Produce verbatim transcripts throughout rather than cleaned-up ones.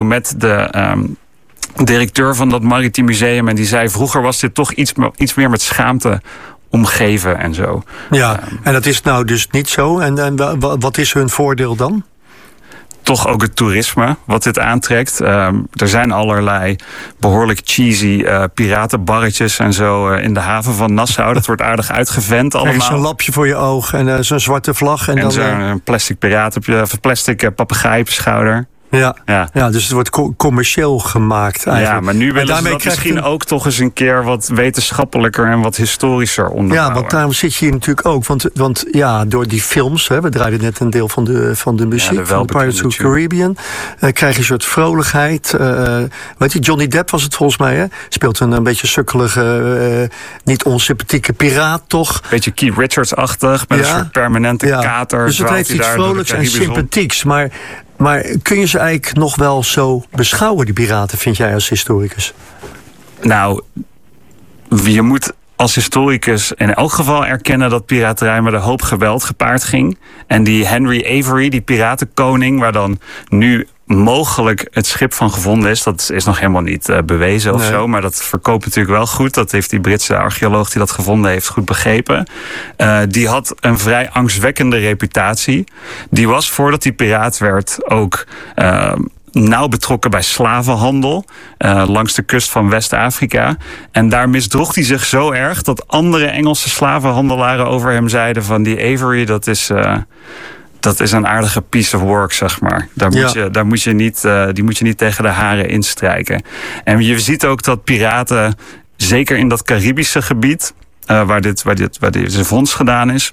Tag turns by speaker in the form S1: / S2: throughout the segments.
S1: met de um, directeur van dat Maritiem Museum. En die zei, vroeger was dit toch iets, iets meer met schaamte omgeven en zo.
S2: Ja,
S1: um,
S2: en dat is nou dus niet zo. En, en wat is hun voordeel dan?
S1: Toch ook het toerisme wat dit aantrekt. Um, er zijn allerlei behoorlijk cheesy uh, piratenbarretjes en zo uh, in de haven van Nassau. Dat wordt aardig uitgevent allemaal.
S2: Krijg je zo'n lapje voor je oog en uh, zo'n zwarte vlag. En,
S1: en
S2: dan
S1: zo'n uh, plastic piraat op je, of plastic uh, papegaai op je schouder.
S2: Ja, ja. ja, dus het wordt co- commercieel gemaakt eigenlijk.
S1: Ja, maar nu willen ze dat misschien een... ook toch eens een keer wat wetenschappelijker en wat historischer onderbouwen.
S2: Ja, want daarom zit je hier natuurlijk ook. Want, want ja, door die films, hè, we draaiden net een deel van de, van de muziek, ja, de van de Pirates of the Caribbean, uh, krijg je een soort vrolijkheid. Uh, weet je, Johnny Depp was het volgens mij, hè? Speelt een, een beetje sukkelige, uh, niet onsympathieke piraat, toch?
S1: Beetje Keith Richards-achtig, met ja, een soort permanente
S2: ja.
S1: kater.
S2: Dus het heeft iets vrolijks en sympathieks, maar... Maar kun je ze eigenlijk nog wel zo beschouwen, die piraten, vind jij als historicus?
S1: Nou, je moet als historicus in elk geval erkennen dat piraterij met een hoop geweld gepaard ging. En die Henry Avery, die piratenkoning, waar dan nu mogelijk het schip van gevonden is, dat is nog helemaal niet uh, bewezen of nee. zo, maar dat verkoopt natuurlijk wel goed. Dat heeft die Britse archeoloog die dat gevonden heeft goed begrepen. Uh, die had een vrij angstwekkende reputatie. Die was, voordat hij piraat werd, ook Uh, nauw betrokken bij slavenhandel uh, langs de kust van West-Afrika. En daar misdroeg hij zich zo erg dat andere Engelse slavenhandelaren over hem zeiden van die Avery, dat is Uh, dat is een aardige piece of work, zeg maar. Daar moet ja. je, daar moet je niet, uh, die moet je niet tegen de haren instrijken. En je ziet ook dat piraten, zeker in dat Caribische gebied, Uh, waar, dit, waar, dit, waar dit vondst gedaan is,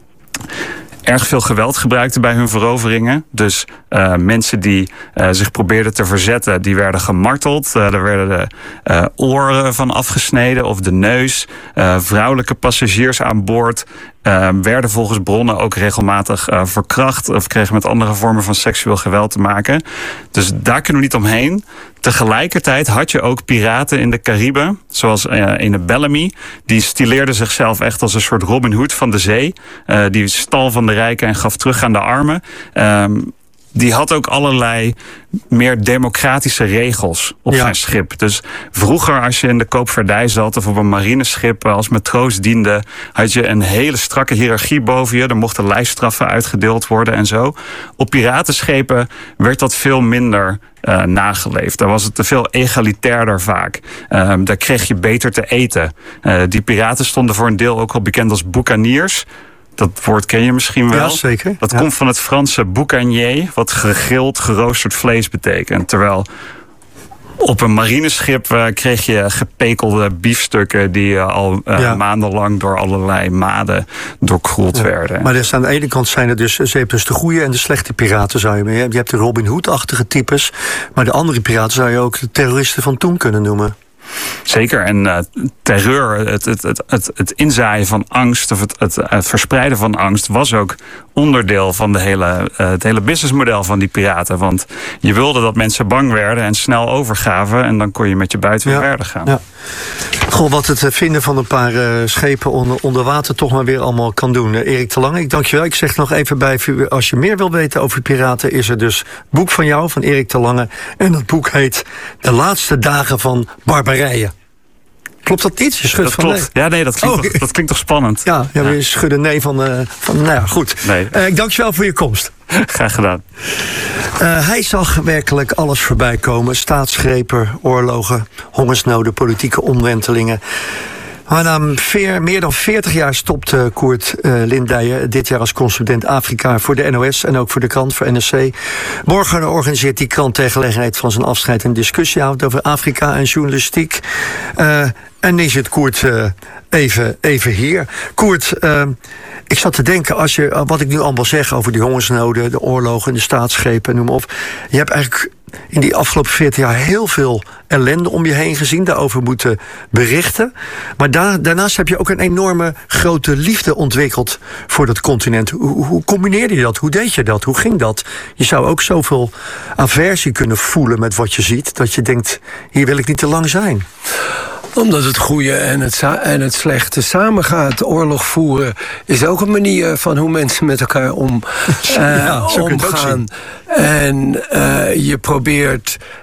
S1: erg veel geweld gebruikten bij hun veroveringen. Dus uh, mensen die uh, zich probeerden te verzetten, die werden gemarteld. Uh, er werden de uh, oren van afgesneden of de neus. Uh, vrouwelijke passagiers aan boord Uh, werden volgens bronnen ook regelmatig uh, verkracht of kregen met andere vormen van seksueel geweld te maken. Dus daar kunnen we niet omheen. Tegelijkertijd had je ook piraten in de Cariben, zoals uh, ene Bellamy. Die stileerde zichzelf echt als een soort Robin Hood van de zee. Uh, die stal van de rijken en gaf terug aan de armen. Um, Die had ook allerlei meer democratische regels op ja. zijn schip. Dus vroeger, als je in de koopvaardij zat of op een marineschip als matroos diende, had je een hele strakke hiërarchie boven je. Er mochten lijfstraffen uitgedeeld worden en zo. Op piratenschepen werd dat veel minder uh, nageleefd. Daar was het te veel egalitairder vaak. Uh, daar kreeg je beter te eten. Uh, die piraten stonden voor een deel ook al bekend als boucaniers. Dat woord ken je misschien wel.
S2: Ja, zeker.
S1: Dat
S2: ja.
S1: komt van het Franse boucanier, wat gegrild, geroosterd vlees betekent. Terwijl op een marineschip uh, kreeg je gepekelde biefstukken die uh, al uh, ja. maandenlang door allerlei maden doorkroeld ja. werden.
S2: Maar dus aan de ene kant zijn er dus, je hebt dus de goede en de slechte piraten, zou je maar. Je hebt de Robin Hood-achtige types, maar de andere piraten zou je ook de terroristen van toen kunnen noemen.
S1: Zeker, en uh, terreur, het, het, het, het, het inzaaien van angst of het, het, het verspreiden van angst was ook onderdeel van de hele, uh, het hele businessmodel van die piraten. Want je wilde dat mensen bang werden en snel overgaven en dan kon je met je buit weer ja, verder gaan. Ja.
S2: Goh, wat het vinden van een paar uh, schepen onder, onder water toch maar weer allemaal kan doen. Uh, Erik de Lange, ik dank je wel. Ik zeg nog even bij, als je meer wil weten over piraten, is er dus een boek van jou, van Erik de Lange. En dat boek heet De Laatste Dagen van Barbarije. Klopt dat niet? Je schudt
S1: dat
S2: van
S1: klopt.
S2: nee.
S1: Ja, nee, dat klinkt, oh. toch, dat klinkt toch spannend?
S2: Ja, ja, ja. Je schudde nee van, uh, van nou ja, goed.
S1: Nee.
S2: Uh, ik dank je wel voor je komst.
S1: Graag gedaan.
S2: Uh, hij zag werkelijk alles voorbij komen. Staatsgrepen, oorlogen, hongersnoden, politieke omwentelingen. Maar na veer, meer dan veertig jaar stopt uh, Koert uh, Lindijen dit jaar als correspondent Afrika voor de N O S en ook voor de krant, voor N R C. Morgen organiseert die krant ter gelegenheid van zijn afscheid een discussieavond over Afrika en journalistiek. Uh, en nu zit Koert uh, even, even hier. Koert, uh, ik zat te denken, als je, wat ik nu allemaal zeg over die hongersnoden, de oorlogen, de staatsgrepen, noem maar op. Je hebt eigenlijk in die afgelopen veertig jaar heel veel ellende om je heen gezien, daarover moeten berichten. Maar daar, daarnaast heb je ook een enorme grote liefde ontwikkeld voor dat continent. Hoe, hoe combineerde je dat? Hoe deed je dat? Hoe ging dat? Je zou ook zoveel aversie kunnen voelen met wat je ziet, dat je denkt, hier wil ik niet te lang zijn.
S3: Omdat het goede en het, en het slechte samengaat. Oorlog voeren is ook een manier van hoe mensen met elkaar om, uh, ja, omgaan. En uh, je probeert